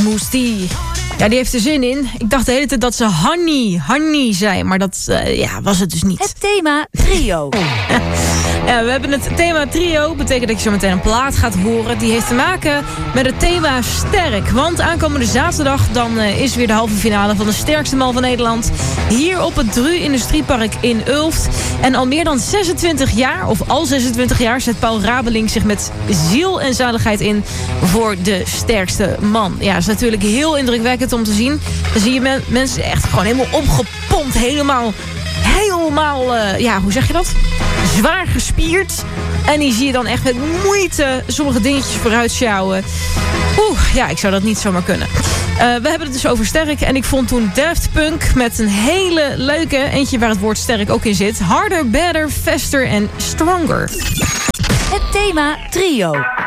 Moestie. Ja, die heeft er zin in. Ik dacht de hele tijd dat ze honey zei. Maar dat was het dus niet. Het thema trio. Ja, we hebben het thema trio. Betekent dat je zo meteen een plaat gaat horen. Die heeft te maken met het thema sterk. Want aankomende zaterdag dan is weer de halve finale van de sterkste man van Nederland. Hier op het Dru Industriepark in Ulft. En al meer dan 26 jaar, of al 26 jaar, zet Paul Rabeling zich met ziel en zaligheid in voor de sterkste man. Ja, dat is natuurlijk heel indrukwekkend om te zien. Dan zie je mensen echt gewoon helemaal opgepompt. Helemaal, hoe zeg je dat? Zwaar gespierd. En die zie je dan echt met moeite sommige dingetjes vooruit sjouwen. Ik zou dat niet zomaar kunnen. We hebben het dus over sterk. En ik vond toen Daft Punk met een hele leuke, eentje waar het woord sterk ook in zit. Harder, better, faster en stronger. Het thema trio.